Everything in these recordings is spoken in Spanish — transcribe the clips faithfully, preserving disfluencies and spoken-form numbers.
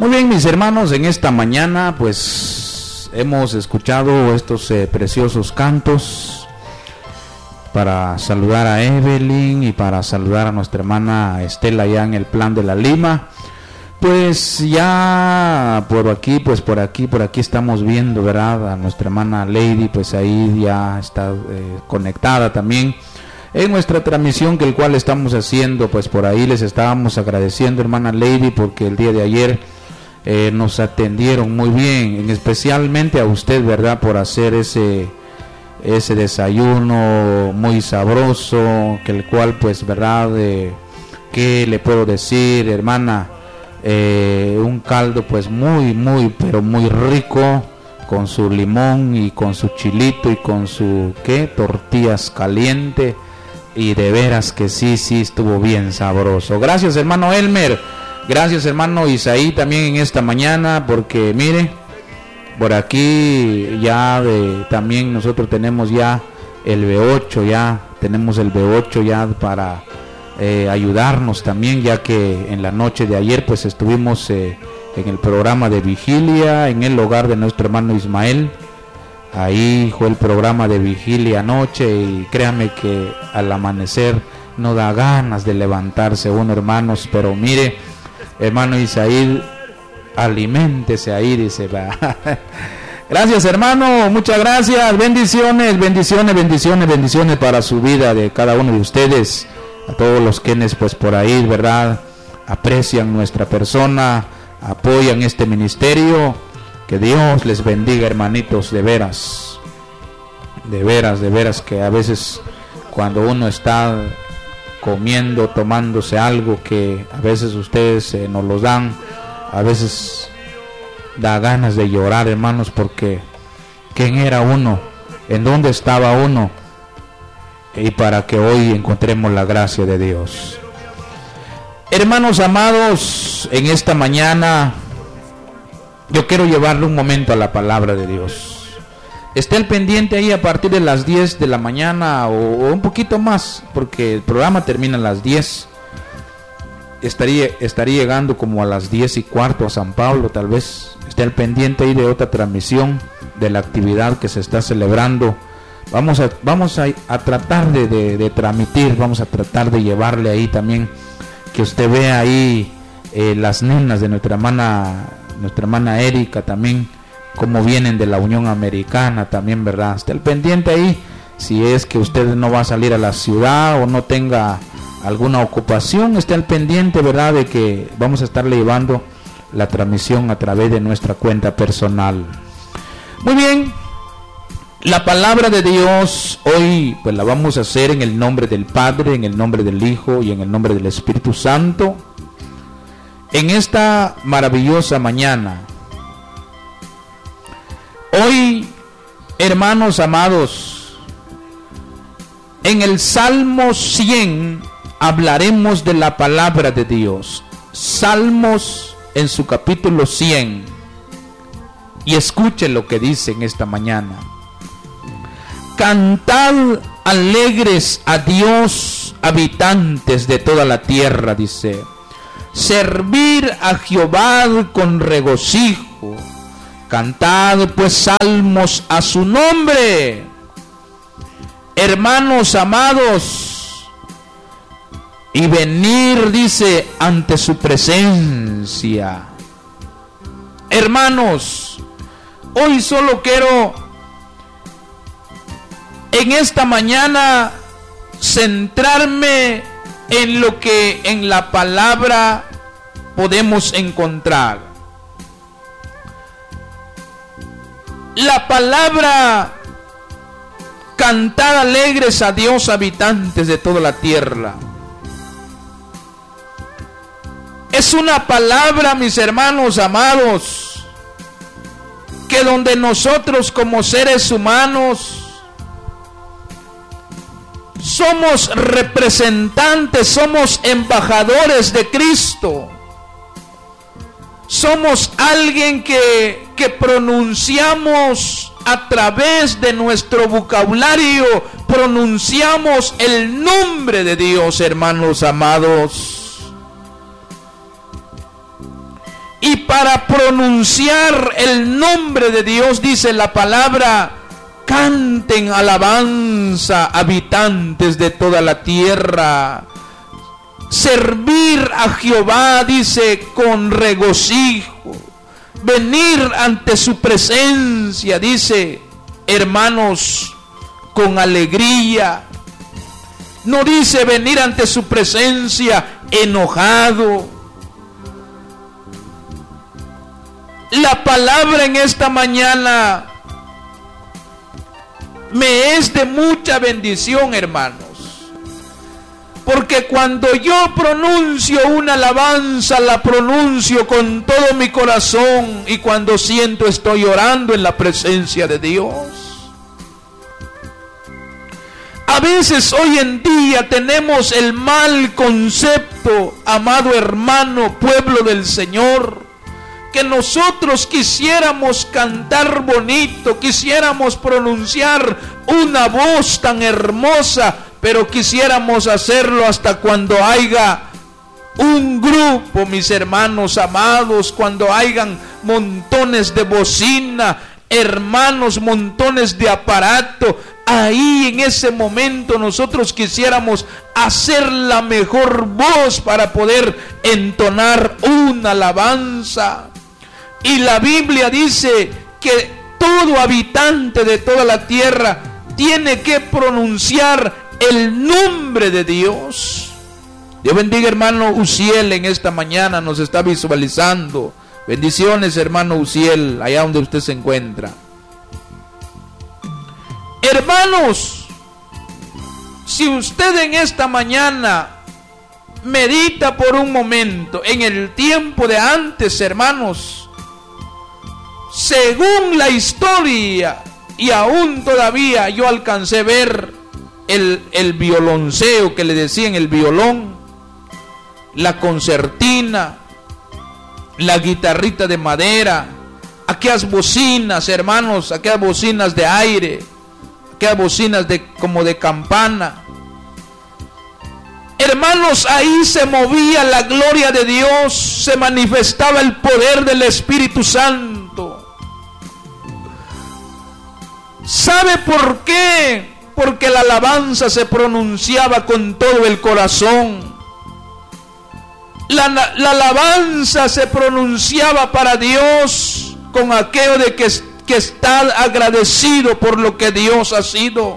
Muy bien, mis hermanos, en esta mañana pues hemos escuchado estos eh, preciosos cantos para saludar a Evelyn y para saludar a nuestra hermana Estela ya en el Plan de la Lima. Pues ya por aquí, pues por aquí, por aquí estamos viendo, ¿verdad? A nuestra hermana Lady, pues ahí ya está eh, conectada también en nuestra transmisión, que el cual estamos haciendo. Pues por ahí les estábamos agradeciendo, hermana Lady, porque el día de ayer eh, nos atendieron muy bien, en especialmente a usted, ¿verdad? Por hacer ese ese desayuno muy sabroso, que el cual, pues, ¿verdad? Eh, ¿qué le puedo decir, hermana? Eh, un caldo pues muy muy pero muy rico, con su limón y con su chilito y con su ¿qué? tortillas caliente, y de veras que sí, sí estuvo bien sabroso. Gracias, hermano Elmer, gracias, hermano Isaí, también en esta mañana, porque mire, por aquí ya de, también nosotros tenemos ya el B ocho, ya tenemos el B ocho ya para Eh, ayudarnos también, ya que en la noche de ayer pues estuvimos eh, en el programa de vigilia en el hogar de nuestro hermano Ismael. Ahí fue el programa de vigilia anoche, y créame que al amanecer no da ganas de levantarse uno, hermanos, pero mire, hermano Isaí, aliméntese ahí, dice. Gracias, hermano, muchas gracias, bendiciones, bendiciones, bendiciones, bendiciones para su vida de cada uno de ustedes. A todos los quienes pues por ahí, ¿verdad?, aprecian nuestra persona, apoyan este ministerio. Que Dios les bendiga, hermanitos, de veras, de veras, de veras, que a veces cuando uno está comiendo, tomándose algo que a veces ustedes eh, nos lo dan, a veces da ganas de llorar, hermanos, porque ¿quién era uno? ¿En dónde estaba uno? Y para que hoy encontremos la gracia de Dios. Hermanos amados, en esta mañana yo quiero llevarle un momento a la palabra de Dios. Esté al pendiente ahí a partir de las diez de la mañana o, o un poquito más, porque el programa termina a las diez. Estaría, estaría llegando como a las diez y cuarto a San Pablo, tal vez. Esté al pendiente ahí de otra transmisión de la actividad que se está celebrando. Vamos a, vamos a, a tratar de, de, de transmitir, vamos a tratar de llevarle ahí también, que usted vea ahí eh, las nenas de nuestra hermana, nuestra hermana Erika también, como vienen de la Unión Americana también, ¿verdad? Esté al pendiente ahí, si es que usted no va a salir a la ciudad o no tenga alguna ocupación, esté al pendiente, ¿verdad?, de que vamos a estarle llevando la transmisión a través de nuestra cuenta personal. Muy bien. La palabra de Dios hoy pues la vamos a hacer en el nombre del Padre, en el nombre del Hijo y en el nombre del Espíritu Santo. En esta maravillosa mañana, hoy, hermanos amados, en el Salmo cien hablaremos de la palabra de Dios. Salmos en su capítulo cien. Y escuche lo que dice en esta mañana. Cantad alegres a Dios, habitantes de toda la tierra, dice. Servir a Jehová con regocijo. Cantad pues salmos a su nombre. Hermanos amados, y venir, dice, ante su presencia. Hermanos, hoy solo quiero en esta mañana centrarme en lo que en la palabra podemos encontrar. La palabra cantad alegres a Dios, habitantes de toda la tierra, es una palabra, mis hermanos amados, que donde nosotros como seres humanos somos representantes, somos embajadores de Cristo. Somos alguien que, que pronunciamos a través de nuestro vocabulario, pronunciamos el nombre de Dios, hermanos amados. Y para pronunciar el nombre de Dios, dice la palabra, canten alabanza, habitantes de toda la tierra. Servir a Jehová, dice, con regocijo. Venir ante su presencia, dice, hermanos, con alegría. No dice venir ante su presencia enojado. La palabra en esta mañana me es de mucha bendición, hermanos. Porque cuando yo pronuncio una alabanza, la pronuncio con todo mi corazón. Y cuando siento, estoy orando en la presencia de Dios. A veces hoy en día tenemos el mal concepto, amado hermano, pueblo del Señor, que nosotros quisiéramos cantar bonito, quisiéramos pronunciar una voz tan hermosa, pero quisiéramos hacerlo hasta cuando haya un grupo, mis hermanos amados, cuando hayan montones de bocina, hermanos, montones de aparato. Ahí en ese momento nosotros quisiéramos hacer la mejor voz para poder entonar una alabanza. Y la Biblia dice que todo habitante de toda la tierra tiene que pronunciar el nombre de Dios. Dios bendiga, hermano Uziel, en esta mañana nos está visualizando. Bendiciones, hermano Uziel, allá donde usted se encuentra. Hermanos, si usted en esta mañana medita por un momento en el tiempo de antes, hermanos, según la historia, y aún todavía yo alcancé a ver el, el violonceo que le decían el violón, la concertina, la guitarrita de madera, aquellas bocinas, hermanos, aquellas bocinas de aire, aquellas bocinas de, como de campana. Hermanos, ahí se movía la gloria de Dios, se manifestaba el poder del Espíritu Santo. ¿Sabe por qué? Porque la alabanza se pronunciaba con todo el corazón. La, la alabanza se pronunciaba para Dios con aquello de que, que está agradecido por lo que Dios ha sido.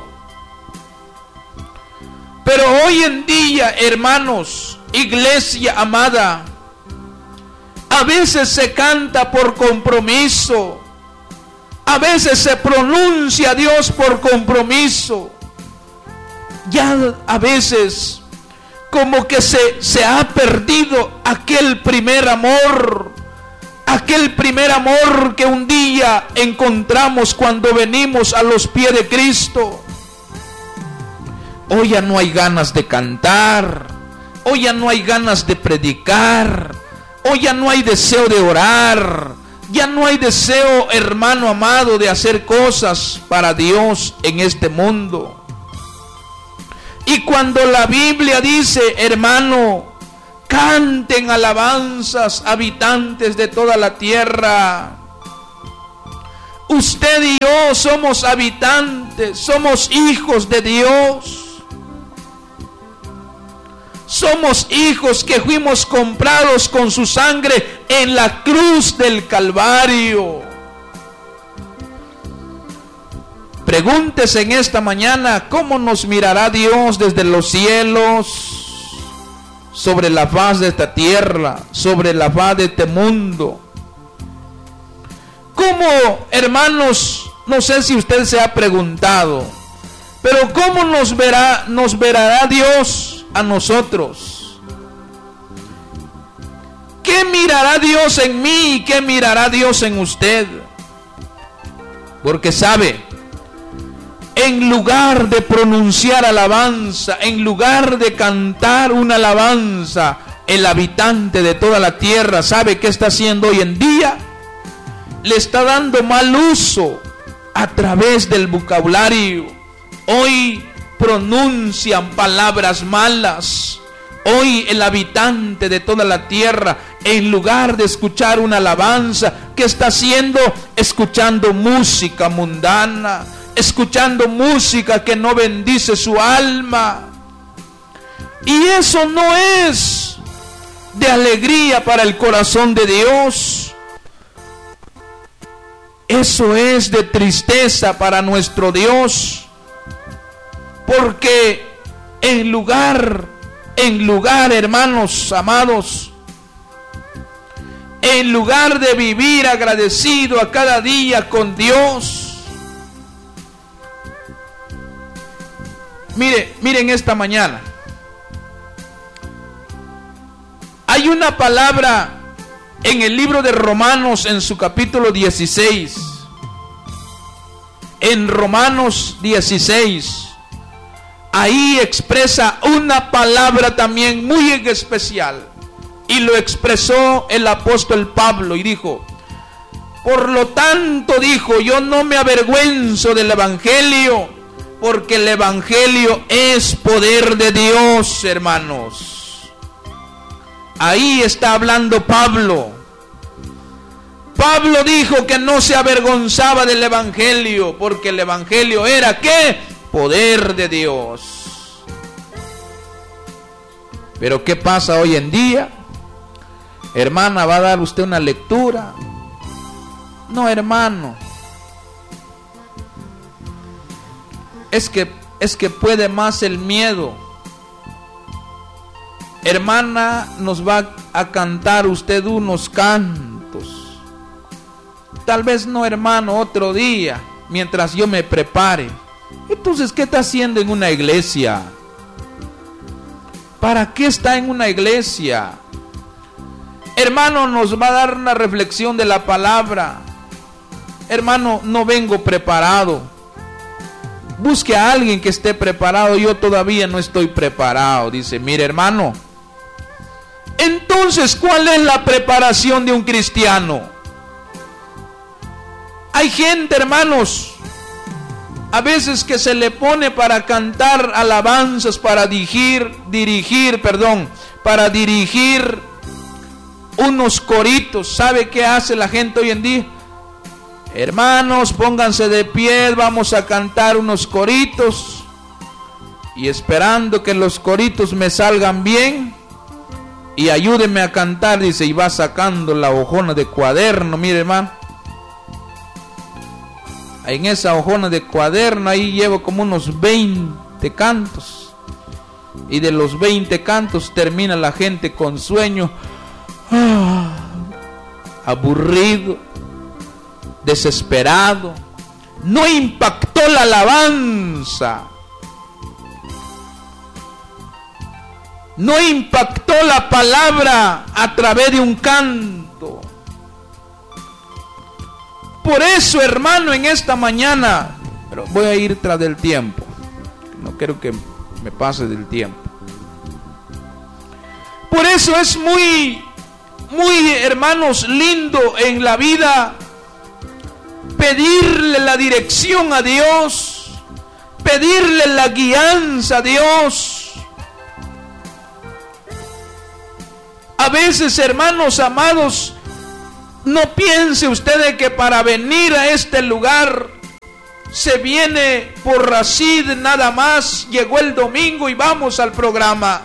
Pero hoy en día, hermanos, iglesia amada, a veces se canta por compromiso. A veces se pronuncia a Dios por compromiso. Ya a veces como que se, se ha perdido aquel primer amor. Aquel primer amor que un día encontramos cuando venimos a los pies de Cristo. Hoy ya no hay ganas de cantar. Hoy ya no hay ganas de predicar. Hoy ya no hay deseo de orar. Ya no hay deseo, hermano amado, de hacer cosas para Dios en este mundo. Y cuando la Biblia dice, hermano, canten alabanzas, habitantes de toda la tierra. Usted y yo somos habitantes, somos hijos de Dios. Somos hijos que fuimos comprados con su sangre en la cruz del Calvario. Pregúntese en esta mañana, ¿cómo nos mirará Dios desde los cielos, sobre la faz de esta tierra, sobre la faz de este mundo? ¿Cómo, hermanos, no sé si usted se ha preguntado, pero cómo nos verá, nos verá Dios a nosotros? ¿Qué mirará Dios en mí y qué mirará Dios en usted? Porque sabe, en lugar de pronunciar alabanza, en lugar de cantar una alabanza, el habitante de toda la tierra, ¿sabe qué está haciendo hoy en día? Le está dando mal uso a través del vocabulario. Hoy pronuncian palabras malas. Hoy el habitante de toda la tierra, en lugar de escuchar una alabanza, ¿qué está haciendo? Escuchando música mundana, escuchando música que no bendice su alma. Y eso no es de alegría para el corazón de Dios. Eso es de tristeza para nuestro Dios. Porque en lugar En lugar, hermanos amados, en lugar de vivir agradecido a cada día con Dios, mire, miren esta mañana, hay una palabra en el libro de Romanos, en su capítulo dieciséis, en Romanos dieciséis, ahí expresa una palabra también muy especial. Y lo expresó el apóstol Pablo y dijo: por lo tanto, dijo, yo no me avergüenzo del evangelio, porque el evangelio es poder de Dios, hermanos. Ahí está hablando Pablo. Pablo dijo que no se avergonzaba del evangelio, porque el evangelio era ¿qué? Poder de Dios. Pero ¿qué pasa hoy en día? Hermana, ¿va a dar usted una lectura? No, hermano. Es que, es que puede más el miedo. Hermana, nos va a cantar usted unos cantos. Tal vez no, hermano, otro día, mientras yo me prepare. Entonces, ¿qué está haciendo en una iglesia? ¿Para qué está en una iglesia? Hermano, nos va a dar una reflexión de la palabra. Hermano, no vengo preparado. Busque a alguien que esté preparado. Yo todavía no estoy preparado. Dice, mire, hermano, entonces, ¿cuál es la preparación de un cristiano? Hay gente, hermanos, a veces que se le pone para cantar alabanzas, para dirigir, dirigir, perdón, para dirigir unos coritos. ¿Sabe qué hace la gente hoy en día? Hermanos, pónganse de pie, vamos a cantar unos coritos. Y esperando que los coritos me salgan bien, y ayúdenme a cantar, dice, y va sacando la hojona de cuaderno. Mire, hermano, en esa hojona de cuaderno ahí llevo como unos veinte cantos, y de los veinte cantos termina la gente con sueño, ah, aburrido, desesperado. No impactó la alabanza, no impactó la palabra a través de un canto. Por eso, hermano, en esta mañana, pero voy a ir tras del tiempo, no quiero que me pase del tiempo. Por eso es muy, muy, hermanos, lindo en la vida pedirle la dirección a Dios, pedirle la guianza a Dios. A veces, hermanos amados, no piense usted de que para venir a este lugar se viene por Rashid nada más, llegó el domingo y vamos al programa.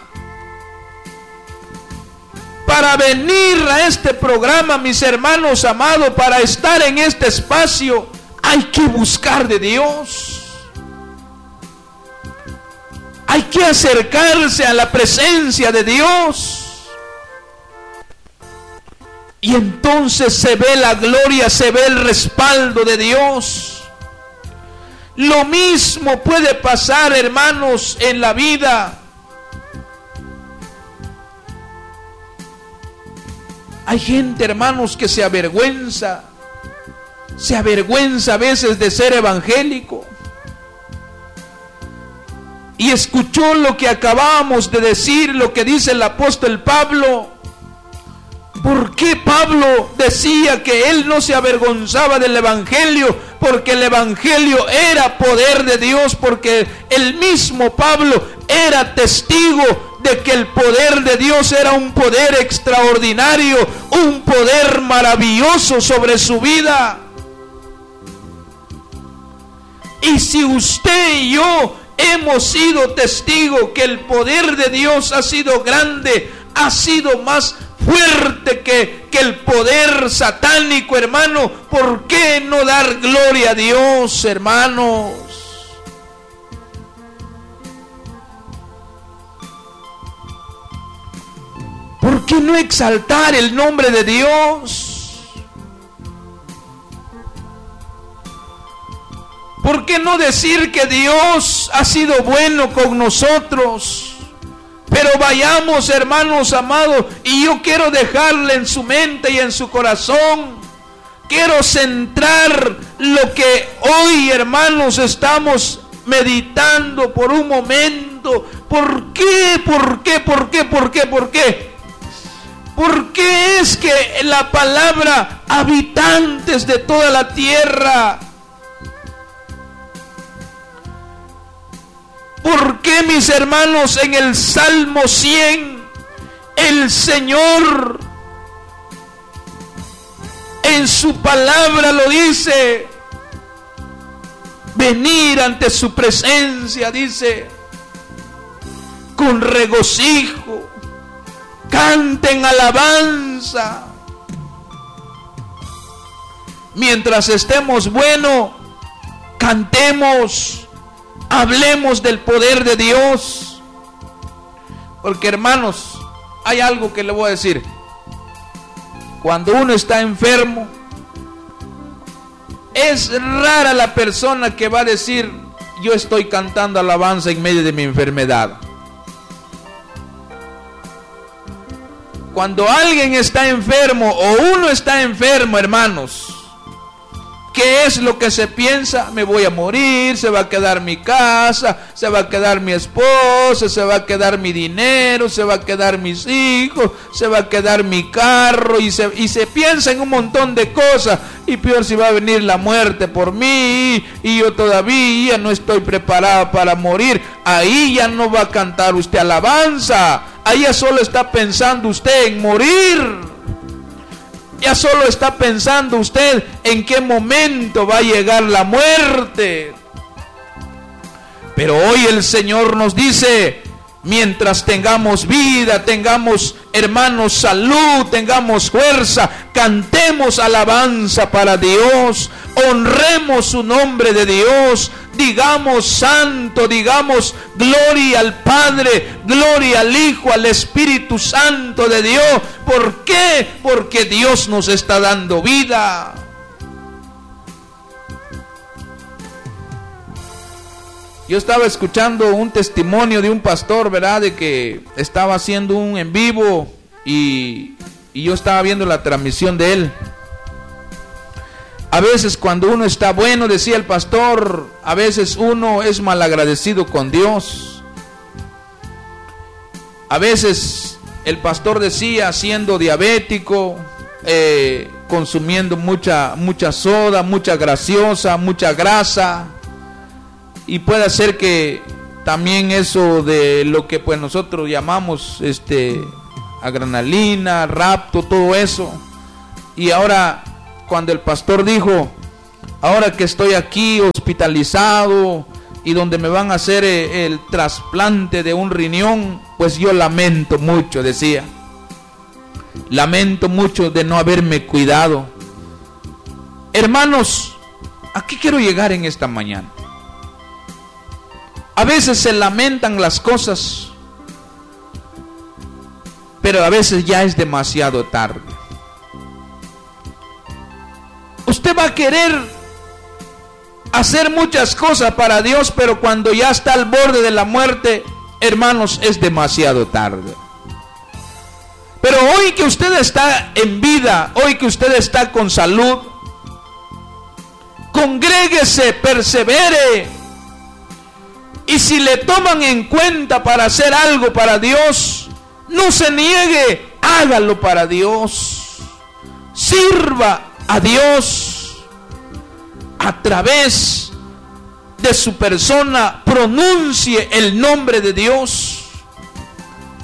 Para venir a este programa, mis hermanos amados, para estar en este espacio, hay que buscar de Dios. Hay que acercarse a la presencia de Dios. Y entonces se ve la gloria, se ve el respaldo de Dios. Lo mismo puede pasar, hermanos, en la vida. Hay gente, hermanos, que se avergüenza, se avergüenza a veces de ser evangélico. Y escuchó lo que acabábamos de decir, lo que dice el apóstol Pablo. ¿Por qué Pablo decía que él no se avergonzaba del evangelio? Porque el evangelio era poder de Dios, porque el mismo Pablo era testigo de que el poder de Dios era un poder extraordinario, un poder maravilloso sobre su vida. Y si usted y yo hemos sido testigos que el poder de Dios ha sido grande, ha sido más fuerte que, que el poder satánico, hermano, ¿por qué no dar gloria a Dios, hermanos? ¿Por qué no exaltar el nombre de Dios? ¿Por qué no decir que Dios ha sido bueno con nosotros? Pero vayamos, hermanos amados, y yo quiero dejarle en su mente y en su corazón, quiero centrar lo que hoy, hermanos, estamos meditando por un momento. ¿Por qué? ¿Por qué? ¿Por qué? ¿Por qué? ¿Por qué? ¿Por qué es que la palabra habitantes de toda la tierra? ¿Por qué, mis hermanos, en el Salmo cien, el Señor en su palabra lo dice? Venir ante su presencia, dice, con regocijo, canten alabanza. Mientras estemos buenos, cantemos, hablemos del poder de Dios. Porque, hermanos, hay algo que le voy a decir. Cuando uno está enfermo, es rara la persona que va a decir: yo estoy cantando alabanza en medio de mi enfermedad. Cuando alguien está enfermo o uno está enfermo, hermanos, ¿qué es lo que se piensa? Me voy a morir, se va a quedar mi casa, se va a quedar mi esposa, se va a quedar mi dinero, se va a quedar mis hijos, se va a quedar mi carro, y se, y se piensa en un montón de cosas. Y peor si va a venir la muerte por mí, y yo todavía no estoy preparado para morir. Ahí ya no va a cantar usted alabanza, ahí ya solo está pensando usted en morir. Ya solo está pensando usted en qué momento va a llegar la muerte. Pero hoy el Señor nos dice: mientras tengamos vida, tengamos, hermanos, salud, tengamos fuerza, cantemos alabanza para Dios, honremos su nombre de Dios, digamos santo, digamos gloria al Padre, gloria al Hijo, al Espíritu Santo de Dios. ¿Por qué? Porque Dios nos está dando vida. Yo estaba escuchando un testimonio de un pastor, ¿verdad? De que estaba haciendo un en vivo y, y yo estaba viendo la transmisión de él. A veces cuando uno está bueno, decía el pastor, a veces uno es malagradecido con Dios. A veces el pastor decía, siendo diabético, eh, consumiendo mucha, mucha soda, mucha gaseosa, mucha grasa. Y puede ser que también eso de lo que pues nosotros llamamos este adrenalina, rapto, todo eso. Y ahora cuando el pastor dijo: ahora que estoy aquí hospitalizado y donde me van a hacer el, el trasplante de un riñón, pues yo lamento mucho, decía. Lamento mucho de no haberme cuidado. Hermanos, ¿a qué quiero llegar en esta mañana? A veces se lamentan las cosas, pero a veces ya es demasiado tarde. Usted va a querer hacer muchas cosas para Dios, pero cuando ya está al borde de la muerte, hermanos, es demasiado tarde. Pero hoy que usted está en vida, hoy que usted está con salud, congréguese, persevere. Y si le toman en cuenta para hacer algo para Dios, no se niegue, hágalo para Dios. Sirva a Dios a través de su persona, pronuncie el nombre de Dios.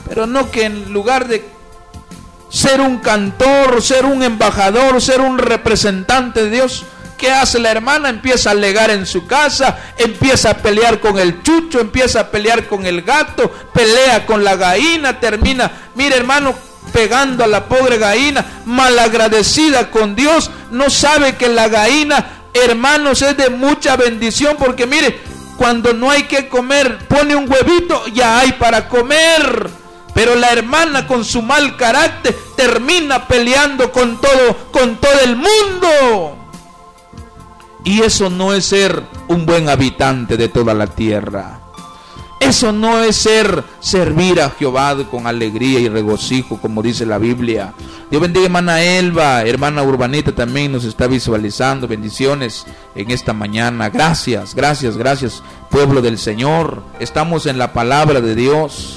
Pero no que en lugar de ser un cantor, ser un embajador, ser un representante de Dios, ¿qué hace la hermana? Empieza a alegar en su casa, empieza a pelear con el chucho, empieza a pelear con el gato, pelea con la gallina, termina, mire hermano, pegando a la pobre gallina, malagradecida con Dios. No sabe que la gallina, hermanos, es de mucha bendición, porque mire, cuando no hay que comer, pone un huevito, ya hay para comer. Pero la hermana con su mal carácter termina peleando con todo, con todo el mundo. Y eso no es ser un buen habitante de toda la tierra. Eso no es ser servir a Jehová con alegría y regocijo, como dice la Biblia. Dios bendiga, hermana Elba, hermana Urbanita también nos está visualizando. Bendiciones en esta mañana. Gracias, gracias, gracias, pueblo del Señor. Estamos en la palabra de Dios.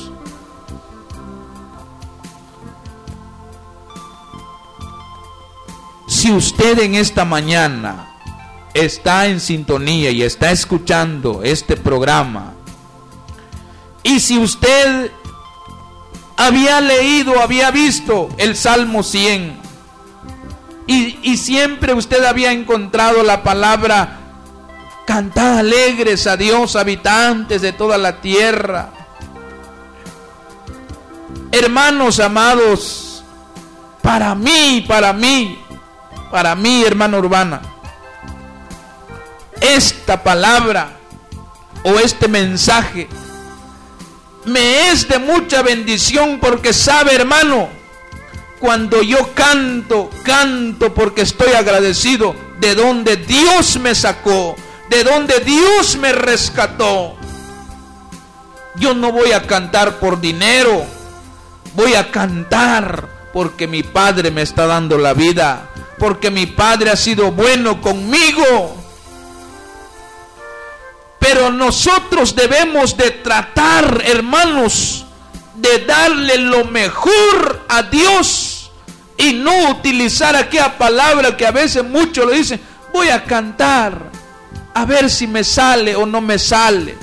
Si usted en esta mañana está en sintonía y está escuchando este programa, y si usted había leído, había visto el Salmo cien, y, y siempre usted había encontrado la palabra: cantad alegres a Dios, habitantes de toda la tierra. Hermanos amados, para mí, para mí, para mí, hermana Urbana, esta palabra o este mensaje me es de mucha bendición, porque sabe, hermano, cuando yo canto, canto porque estoy agradecido de donde Dios me sacó, de donde Dios me rescató. Yo no voy a cantar por dinero, voy a cantar porque mi Padre me está dando la vida, porque mi Padre ha sido bueno conmigo. Pero nosotros debemos de tratar, hermanos, de darle lo mejor a Dios y no utilizar aquella palabra que a veces muchos lo dicen: voy a cantar, a ver si me sale o no me sale.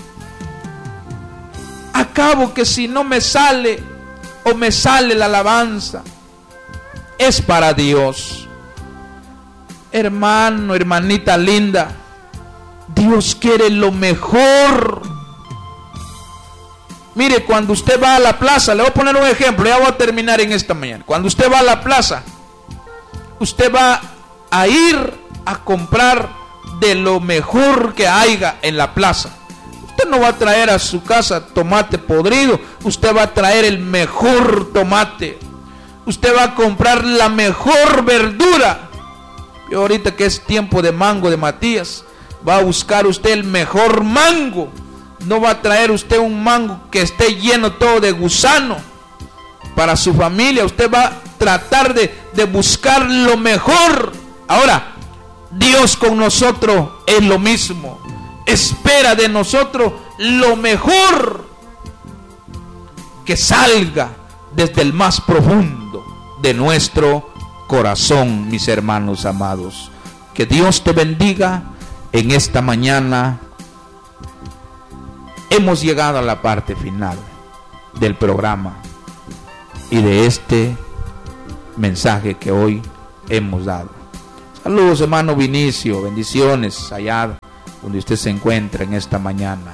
Acabo que si no me sale o me sale la alabanza, es para Dios. Hermano, hermanita linda, Dios quiere lo mejor. Mire, cuando usted va a la plaza, le voy a poner un ejemplo, ya voy a terminar en esta mañana. Cuando usted va a la plaza, usted va a ir a comprar de lo mejor que haya en la plaza. Usted no va a traer a su casa tomate podrido, usted va a traer el mejor tomate. Usted va a comprar la mejor verdura. Y ahorita que es tiempo de mango de Matías, va a buscar usted el mejor mango. No va a traer usted un mango que esté lleno todo de gusano para su familia. Usted va a tratar de, de buscar lo mejor. Ahora, Dios con nosotros es lo mismo. Espera de nosotros lo mejor que salga desde el más profundo de nuestro corazón, mis hermanos amados. Que Dios te bendiga en esta mañana. Hemos llegado a la parte final del programa y de este mensaje que hoy hemos dado. Saludos, hermano Vinicio, bendiciones allá donde usted se encuentra en esta mañana.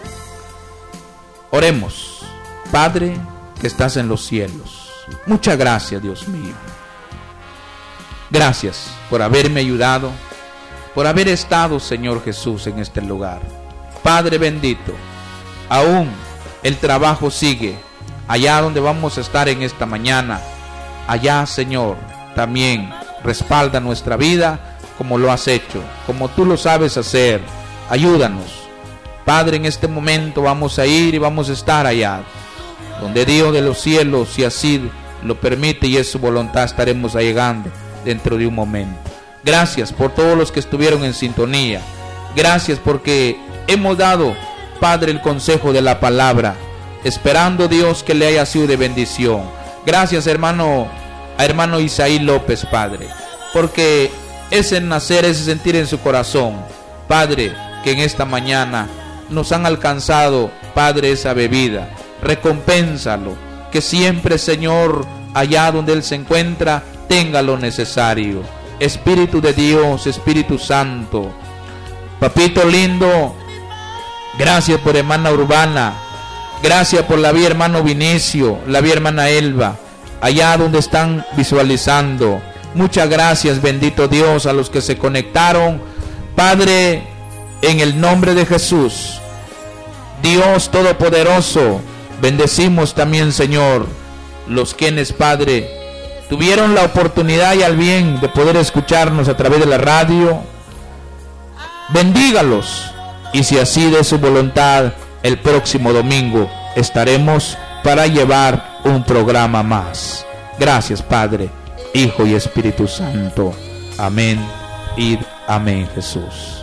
Oremos. Padre que estás en los cielos, muchas gracias, Dios mío. Gracias por haberme ayudado, por haber estado, Señor Jesús, en este lugar. Padre bendito, aún el trabajo sigue allá donde vamos a estar en esta mañana. Allá, Señor, también respalda nuestra vida como lo has hecho, como tú lo sabes hacer. Ayúdanos, Padre. En este momento vamos a ir y vamos a estar allá donde Dios de los cielos, si así lo permite y es su voluntad, estaremos llegando dentro de un momento. Gracias por todos los que estuvieron en sintonía. Gracias porque hemos dado, Padre, el consejo de la palabra, esperando, Dios, que le haya sido de bendición. Gracias, hermano, a hermano Isaí López, Padre, porque ese nacer, ese sentir en su corazón, Padre, que en esta mañana nos han alcanzado, Padre, esa bebida. Recompénsalo, que siempre, Señor, allá donde Él se encuentra, tenga lo necesario. Espíritu de Dios, Espíritu Santo, papito lindo, gracias por hermana Urbana, gracias por la vida hermano Vinicio, la vida hermana Elba, allá donde están visualizando. Muchas gracias, bendito Dios, a los que se conectaron. Padre, en el nombre de Jesús, Dios Todopoderoso, bendecimos también, Señor, los quienes, Padre, tuvieron la oportunidad y al bien de poder escucharnos a través de la radio. Bendígalos, y si así de su voluntad, el próximo domingo estaremos para llevar un programa más. Gracias, Padre, Hijo y Espíritu Santo. Amén y amén, Jesús.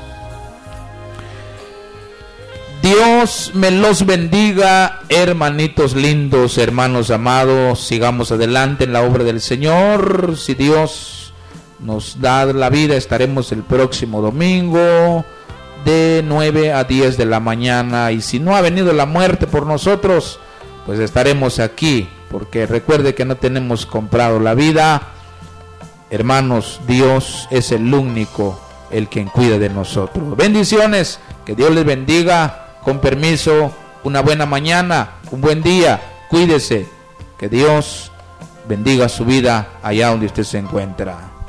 Dios me los bendiga, hermanitos lindos, hermanos amados. Sigamos adelante en la obra del Señor. Si Dios nos da la vida, estaremos el próximo domingo de nueve a diez de la mañana. Y si no ha venido la muerte por nosotros, pues estaremos aquí, porque recuerde que no tenemos comprado la vida. Hermanos, Dios es el único, el quien cuida de nosotros. Bendiciones, que Dios les bendiga. Con permiso, una buena mañana, un buen día, cuídese, que Dios bendiga su vida allá donde usted se encuentra.